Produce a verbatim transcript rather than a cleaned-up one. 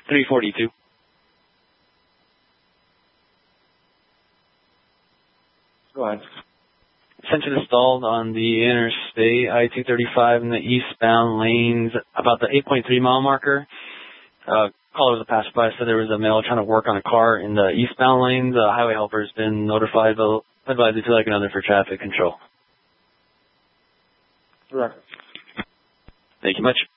three forty-two. Go ahead. Sensor installed on the interstate I two thirty-five in the eastbound lanes about the eight point three mile marker. Uh, caller was a passerby, said there was a male trying to work on a car in the eastbound lanes. The highway helper has been notified, but advised to like another for traffic control. Correct. Thank you much.